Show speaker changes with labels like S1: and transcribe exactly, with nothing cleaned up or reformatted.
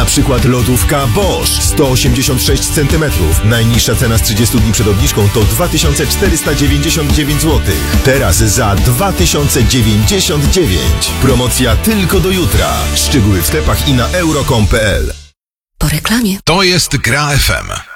S1: Na przykład lodówka Bosch sto osiemdziesiąt sześć centymetrów. Najniższa cena z trzydziestu dni przed obniżką to dwa tysiące czterysta dziewięćdziesiąt dziewięć złotych. Teraz za dwa tysiące dziewięćdziesiąt dziewięć. Promocja tylko do jutra. Szczegóły w sklepach i na euro kropka com kropka p l.
S2: Po reklamie.
S3: To jest Gra F M.